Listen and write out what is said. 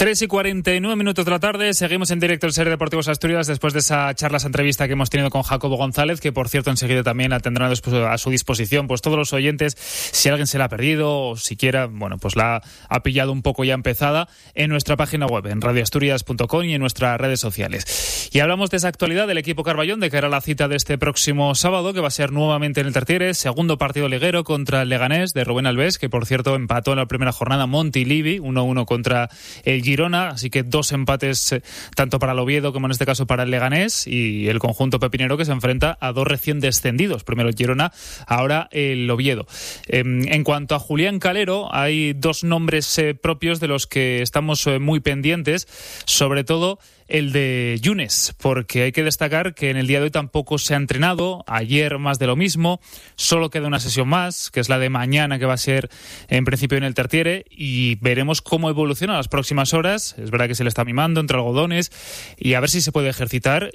3:49 de la tarde, seguimos en directo en Ser Deportivos Asturias después de esa entrevista que hemos tenido con Jacobo González, que por cierto enseguida también la tendrán a su disposición pues todos los oyentes, si alguien se la ha perdido o siquiera, pues la ha pillado un poco ya empezada, en nuestra página web, en radioasturias.com y en nuestras redes sociales. Y hablamos de esa actualidad del equipo Carballón, de que era la cita de este próximo sábado, que va a ser nuevamente en el Tartiere, segundo partido liguero contra el Leganés de Rubén Albés, que por cierto empató en la primera jornada Montilivi, 1-1 contra el Girona, así que 2 empates tanto para el Oviedo como en este caso para el Leganés, y el conjunto pepinero que se enfrenta a 2 recién descendidos, primero el Girona, ahora el Oviedo. En cuanto a Julián Calero, hay 2 nombres propios de los que estamos muy pendientes, sobre todo el de Yunes, porque hay que destacar que en el día de hoy tampoco se ha entrenado, ayer más de lo mismo, solo queda una sesión más, que es la de mañana, que va a ser en principio en el Tartiere, y veremos cómo evoluciona las próximas horas. Es verdad que se le está mimando entre algodones, y a ver si se puede ejercitar